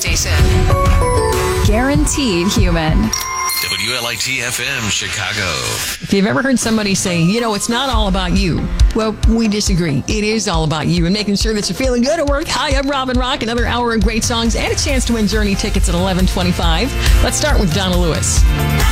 station. Guaranteed human. WLIT-FM, Chicago. If you've ever heard somebody say, it's not all about you. Well, we disagree. It is all about you and making sure that you're feeling good at work. Hi, I'm Robin Rock. Another hour of great songs and a chance to win Journey tickets at 11:25. Let's start with Donna Lewis.